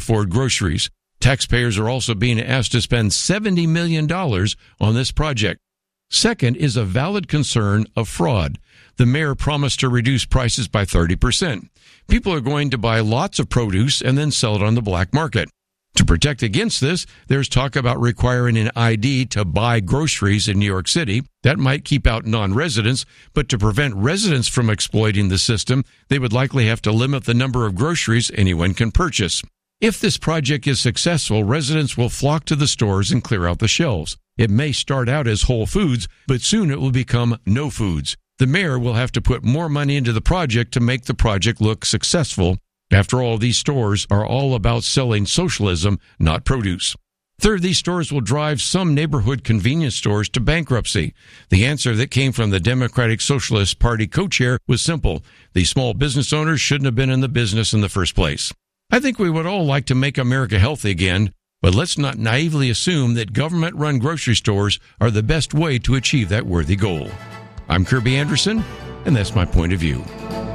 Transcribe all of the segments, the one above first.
afford groceries. Taxpayers are also being asked to spend $70 million on this project. Second is a valid concern of fraud. The mayor promised to reduce prices by 30%. People are going to buy lots of produce and then sell it on the black market. To protect against this, there's talk about requiring an ID to buy groceries in New York City. That might keep out non-residents, but to prevent residents from exploiting the system, they would likely have to limit the number of groceries anyone can purchase. If this project is successful, residents will flock to the stores and clear out the shelves. It may start out as Whole Foods, but soon it will become No Foods. The mayor will have to put more money into the project to make the project look successful. After all, these stores are all about selling socialism, not produce. Third, these stores will drive some neighborhood convenience stores to bankruptcy. The answer that came from the Democratic Socialist Party co-chair was simple. These small business owners shouldn't have been in the business in the first place. I think we would all like to make America healthy again, but let's not naively assume that government-run grocery stores are the best way to achieve that worthy goal. I'm Kirby Anderson, and that's my point of view.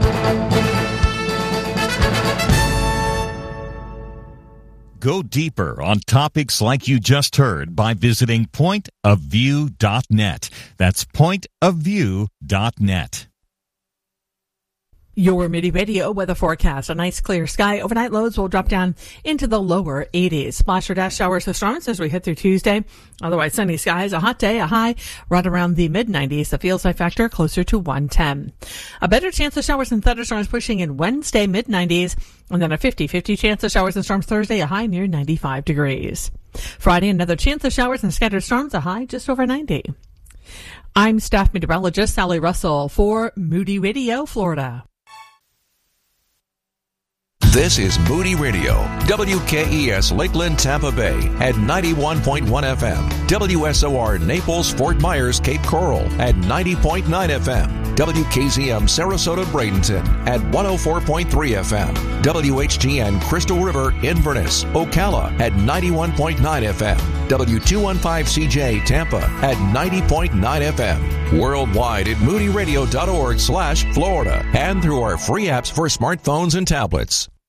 Go deeper on topics like you just heard by visiting pointofview.net. That's pointofview.net. Your Moody Radio weather forecast. A nice clear sky. Overnight lows will drop down into the lower 80s. Splash or dash showers or storms as we head through Tuesday. Otherwise sunny skies. A hot day, a high right around the mid-90s. The feels like factor closer to 110. A better chance of showers and thunderstorms pushing in Wednesday, mid-90s. And then a 50-50 chance of showers and storms Thursday, a high near 95 degrees. Friday, another chance of showers and scattered storms, a high just over 90. I'm staff meteorologist Sally Russell for Moody Radio, Florida. This is Moody Radio, WKES Lakeland, Tampa Bay at 91.1 FM, WSOR Naples, Fort Myers, Cape Coral at 90.9 FM, WKZM Sarasota, Bradenton at 104.3 FM, WHGN Crystal River, Inverness, Ocala at 91.9 FM, W215CJ Tampa at 90.9 FM, worldwide at moodyradio.org/Florida, and through our free apps for smartphones and tablets.